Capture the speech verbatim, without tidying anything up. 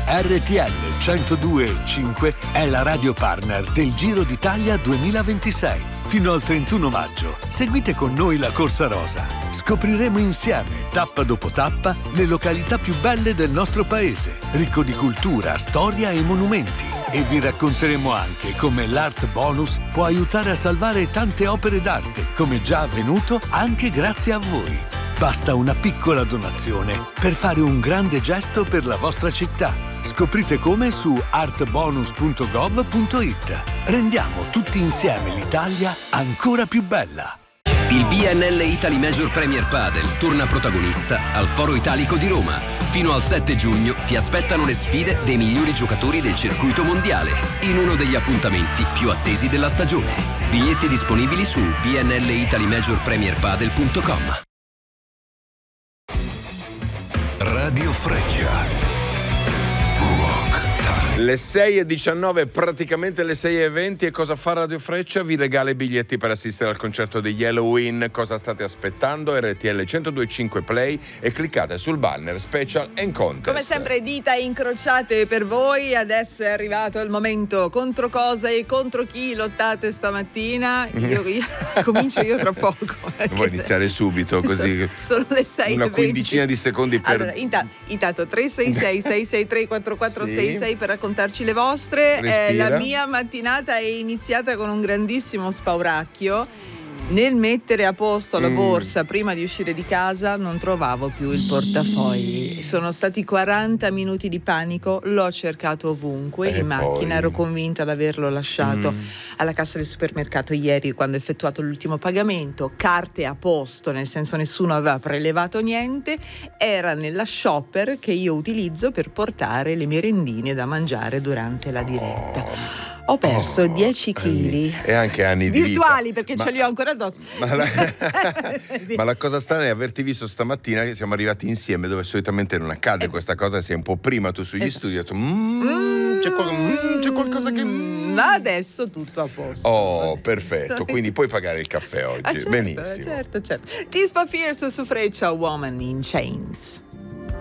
R T L centodue e cinque è la radio partner del Giro d'Italia duemilaventisei. Fino al trentuno maggio, seguite con noi la Corsa Rosa. Scopriremo insieme, tappa dopo tappa, le località più belle del nostro paese, ricco di cultura, storia e monumenti. E vi racconteremo anche come l'Art Bonus può aiutare a salvare tante opere d'arte, come già avvenuto anche grazie a voi. Basta una piccola donazione per fare un grande gesto per la vostra città. Scoprite come su artbonus punto gov punto it. Rendiamo tutti insieme l'Italia ancora più bella. Il B N L Italy Major Premier Padel torna protagonista al Foro Italico di Roma. Fino al sette giugno ti aspettano le sfide dei migliori giocatori del circuito mondiale in uno degli appuntamenti più attesi della stagione. Biglietti disponibili su b n l italy major premier padel punto com. Radio Freccia. Le sei e diciannove, praticamente le sei e venti, e cosa fa Radio Freccia? Vi regala i biglietti per assistere al concerto degli Halloween. Cosa state aspettando? R T L centodue e cinque Play e cliccate sul banner Special and Contest. Come sempre dita incrociate per voi. Adesso è arrivato il momento contro cosa e contro chi lottate stamattina. Io, io comincio io tra poco. Vuoi iniziare subito così? Sono, sono le sei una e venti. Quindicina di secondi per... Allora, intanto, intanto tre sei sei sei sei tre quattro quattro Sì. sei sei per raccontarci le vostre. Eh, Respira. la mia mattinata è iniziata con un grandissimo spauracchio. Nel mettere a posto la Mm. borsa prima di uscire di casa non trovavo più il portafogli. Sono stati quaranta minuti di panico, l'ho cercato ovunque, E in macchina, poi? ero convinta di averlo lasciato Mm. alla cassa del supermercato ieri quando ho effettuato l'ultimo pagamento, carte a posto, nel senso nessuno aveva prelevato niente, era nella shopper che io utilizzo per portare le merendine da mangiare durante la diretta. Ho perso Oh, dieci chili. E anche anni di virtuali, vita. perché Ma- ce li ho ancora addosso. Ma la, ma la cosa strana è averti visto stamattina che siamo arrivati insieme, dove solitamente non accade Eh. questa cosa, sei un po' prima tu sugli Esatto. studi, hai detto "Mm, c'è, qual- mm, c'è qualcosa che... mm". Ma adesso tutto a posto. Oh, perfetto, quindi puoi pagare il caffè oggi. Ah, certo, Benissimo. certo, certo. Tispa Fierce su Freccia, Woman in Chains.